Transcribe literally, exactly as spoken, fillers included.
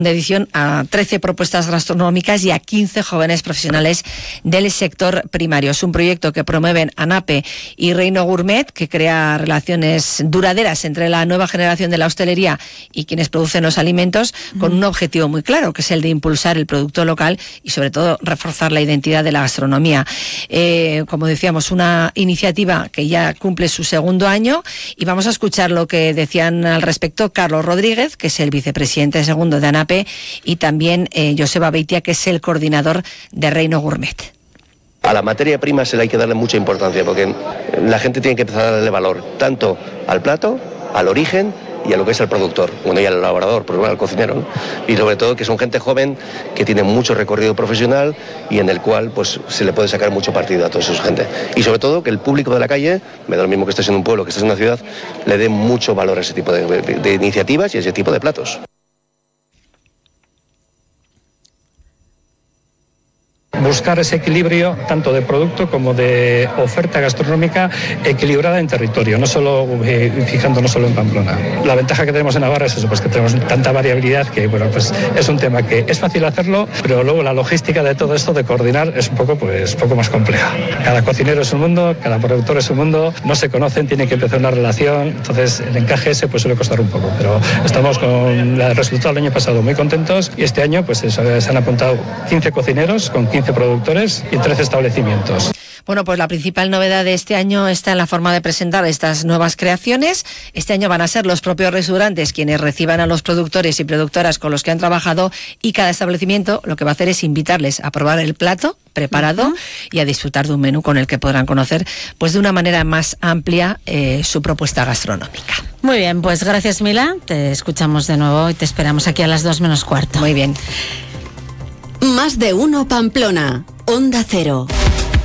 de edición a trece propuestas gastronómicas y a quince jóvenes profesionales del sector primario. Es un proyecto que promueven ANAPE y Reino Gourmet, que crea relaciones duraderas entre la nueva generación de la hostelería y quienes producen los alimentos, con un objetivo muy claro, que es el de impulsar el producto local y sobre todo reforzar la identidad de la gastronomía. Eh, como decíamos, una iniciativa que ya cumple su segundo año, y vamos a escuchar lo que decían al respecto Carlos Rodríguez, que es el vicepresidente segundo de ANAPE, y también eh, Joseba Beitia, que es el coordinador de Reino Gourmet. A la materia prima se le hay que darle mucha importancia, porque la gente tiene que empezar a darle valor tanto al plato, al origen y a lo que es el productor, bueno, y al elaborador, pues bueno, al cocinero, ¿no? Y sobre todo que son gente joven que tiene mucho recorrido profesional y en el cual pues se le puede sacar mucho partido a toda esa gente. Y sobre todo que el público de la calle, me da lo mismo que estés en un pueblo, que estés en una ciudad, le dé mucho valor a ese tipo de, de, de iniciativas y a ese tipo de platos. Buscar ese equilibrio tanto de producto como de oferta gastronómica equilibrada en territorio, no solo eh, fijándonos solo en Pamplona. La ventaja que tenemos en Navarra es eso, pues que tenemos tanta variabilidad que bueno, pues es un tema que es fácil hacerlo, pero luego la logística de todo esto de coordinar es un poco pues poco más compleja. Cada cocinero es un mundo, cada productor es un mundo, no se conocen, tienen que empezar una relación, entonces el encaje ese pues suele costar un poco, pero estamos con el resultado del año pasado muy contentos y este año pues eso, se han apuntado quince cocineros con quince productores y trece establecimientos. Bueno, pues la principal novedad de este año está en la forma de presentar estas nuevas creaciones. Este año van a ser los propios restaurantes quienes reciban a los productores y productoras con los que han trabajado, y cada establecimiento lo que va a hacer es invitarles a probar el plato preparado uh-huh. y a disfrutar de un menú con el que podrán conocer pues de una manera más amplia eh, su propuesta gastronómica. Muy bien, pues gracias, Mila. Te escuchamos de nuevo y te esperamos aquí a las dos menos cuarto. Muy bien. Más de uno Pamplona, Onda Cero.